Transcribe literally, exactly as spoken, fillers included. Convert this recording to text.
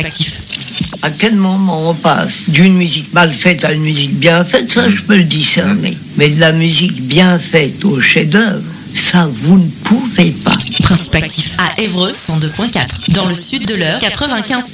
Prospectif. À quel moment on passe d'une musique mal faite à une musique bien faite, ça je peux le discerner. Mais de la musique bien faite au chef-d'œuvre, ça vous ne pouvez pas. Principe actif à Évreux cent deux point quatre. Dans le sud de l'Eure, quatre-vingt-quinze.